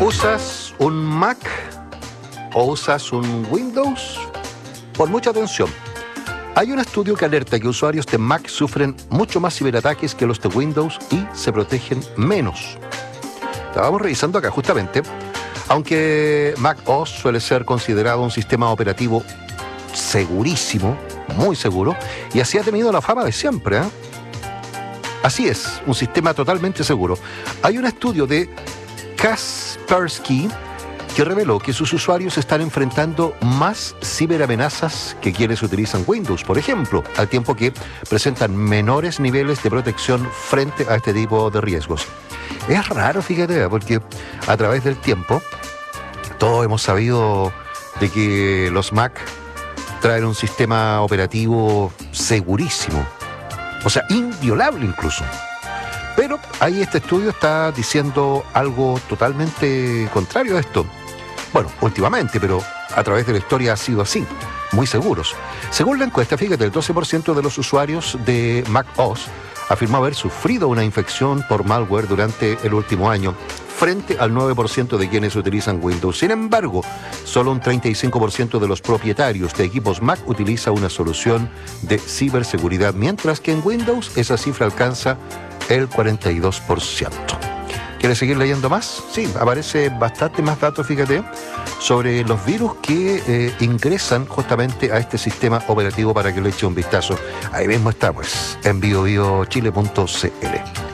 ¿Usas un Mac o usas un Windows? Pon mucha atención. Hay un estudio que alerta que usuarios de Mac sufren mucho más ciberataques que los de Windows y se protegen menos. Estábamos revisando acá justamente. Aunque Mac OS suele ser considerado un sistema operativo segurísimo, muy seguro, y así ha tenido la fama de siempre, ¿eh? Así es, un sistema totalmente seguro. Hay un estudio de Kaspersky que reveló que sus usuarios están enfrentando más ciberamenazas que quienes utilizan Windows, por ejemplo, al tiempo que presentan menores niveles de protección frente a este tipo de riesgos. Es raro, fíjate, porque a través del tiempo todos hemos sabido de que los Mac traen un sistema operativo segurísimo, o sea, inviolable incluso. Pero ahí este estudio está diciendo algo totalmente contrario a esto. Bueno, últimamente, pero a través de la historia ha sido así, muy seguros. Según la encuesta, fíjate, el 12% de los usuarios de Mac OS afirmó haber sufrido una infección por malware durante el último año, frente al 9% de quienes utilizan Windows. Sin embargo, solo un 35% de los propietarios de equipos Mac utiliza una solución de ciberseguridad, mientras que en Windows esa cifra alcanza el 42%. ¿Quieres seguir leyendo más? Sí, aparece bastante más datos, fíjate, sobre los virus que ingresan justamente a este sistema operativo para que le eche un vistazo. Ahí mismo está, pues, en biobiochile.cl.